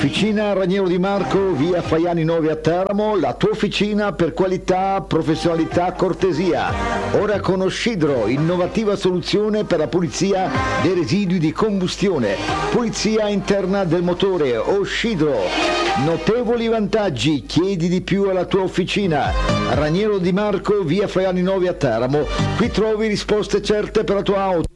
Officina Raniero Di Marco, via Faiani 9 a Teramo, la tua officina per qualità, professionalità, cortesia. Ora con Oscidro, innovativa soluzione per la pulizia dei residui di combustione, pulizia interna del motore. Oscidro, notevoli vantaggi, chiedi di più alla tua officina. Raniero Di Marco, via Faiani 9 a Teramo, qui trovi risposte certe per la tua auto.